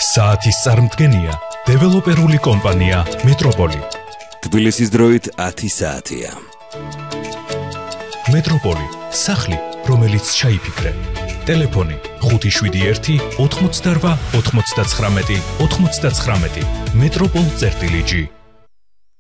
საათის წარმდგენია დეველოპერული კომპანია მეტროპოლი. თბილისის დროით 10 საათია. მეტროპოლი, სახლი, რომელიც ჩაიფიქრე. ტელეფონი 571 88 99 99. მეტროპოლ-G